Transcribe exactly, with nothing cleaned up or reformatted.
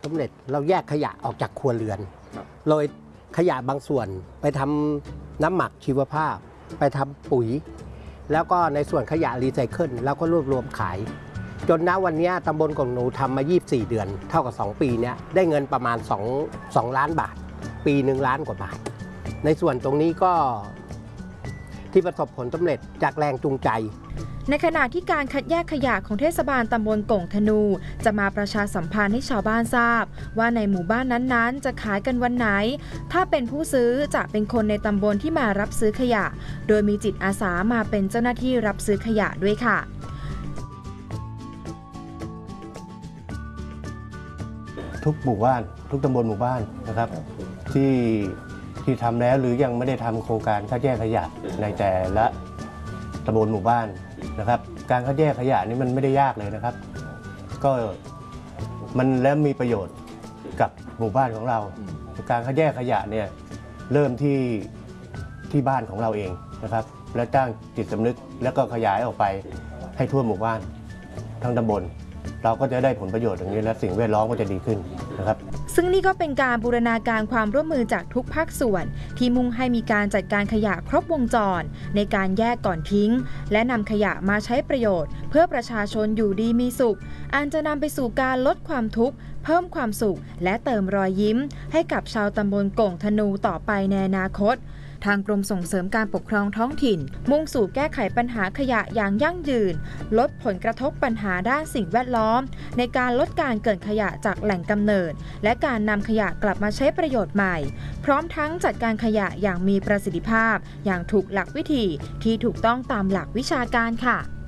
สำเร็จเราแยกขยะออกจากครัวเรือนโดยขยะบางส่วนไปทำน้ำหมักชีวภาพไปทำปุ๋ยแล้วก็ในส่วนขยะรีไซเคิลเราก็รวบรวมขายจนณวันนี้ตำบลกงหนูทำมายี่สิบสี่เดือนเท่ากับสองปีนี้ได้เงินประมาณ2 2ล้านบาทปีหนึ่งล้านกว่าบาทในส่วนตรงนี้ก็ที่ประสบผลสำเร็จจากแรงจูงใจในขณะที่การคัดแยกขยะของเทศบาลตำบลโก่งธนูจะมาประชาสัมพันธ์ให้ชาวบ้านทราบว่าในหมู่บ้านนั้นๆจะขายกันวันไหนถ้าเป็นผู้ซื้อจะเป็นคนในตำบลที่มารับซื้อขยะโดยมีจิตอาสามาเป็นเจ้าหน้าที่รับซื้อขยะด้วยค่ะทุกหมู่บ้านทุกตำบลหมู่บ้านนะครับที่ที่ทำแล้วหรือยังไม่ได้ทำโครงการคัดแยกขยะในแต่ละตำบลหมู่บ้านนะครับการคัดแยกขยะนี่มันไม่ได้ยากเลยนะครับก็มันแล้วมีประโยชน์กับหมู่บ้านของเราการคัดแยกขยะเนี่ยเริ่มที่ที่บ้านของเราเองนะครับแล้วจ้างจิตสำนึกแล้วก็ขยายออกไปให้ทั่วหมู่บ้านทั้งตำบลเราก็จะได้ผลประโยชน์อย่างนี้และสิ่งแวดล้อมก็จะดีขึ้นนะครับซึ่งนี่ก็เป็นการบูรณาการความร่วมมือจากทุกภาคส่วนที่มุ่งให้มีการจัดการขยะครบวงจรในการแยกก่อนทิ้งและนำขยะมาใช้ประโยชน์เพื่อประชาชนอยู่ดีมีสุขอันจะนำไปสู่การลดความทุกข์เพิ่มความสุขและเติมรอยยิ้มให้กับชาวตำบลโก่งธนูต่อไปในอนาคตทางกรมส่งเสริมการปกครองท้องถิ่นมุ่งสู่แก้ไขปัญหาขยะอย่างยั่งยืนลดผลกระทบปัญหาด้านสิ่งแวดล้อมในการลดการเกิดขยะจากแหล่งกำเนิดและการนำขยะกลับมาใช้ประโยชน์ใหม่พร้อมทั้งจัดการขยะอย่างมีประสิทธิภาพอย่างถูกหลักวิธีที่ถูกต้องตามหลักวิชาการค่ะ